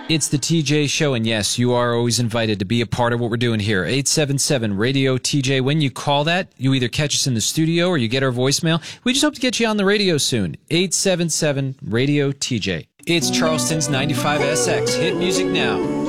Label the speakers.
Speaker 1: It's the TJ Show, and yes, you are always invited to be a part of what we're doing here. 877-RADIO-TJ. When you call that, you either catch us in the studio or you get our voicemail. We just hope to get you on the radio soon. 877-RADIO-TJ. It's Charleston's 95SX. Hit music now.